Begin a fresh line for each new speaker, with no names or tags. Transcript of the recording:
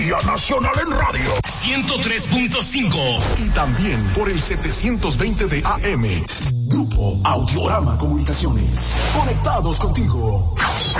Nacional en radio 103.5 y también por el 720 de AM. Grupo Audiorama Comunicaciones. Conectados contigo.